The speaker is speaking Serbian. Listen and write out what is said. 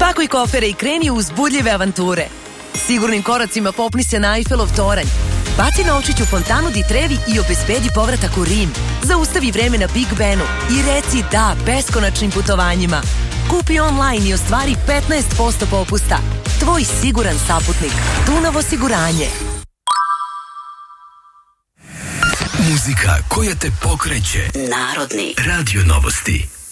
Spakuj kofere i kreni u uzbudljive avanture. Sigurnim koracima popni se na Eiffelov toranj. Baci novčić u fontanu di Trevi i obezbedi povratak u Rim. Zaustavi vreme na Big Benu i reci da beskonačnim putovanjima. Kupi online i ostvari 15% popusta. Tvoj siguran saputnik. Dunav osiguranje. Muzika koja te pokreće. Narodni Radio Novosti.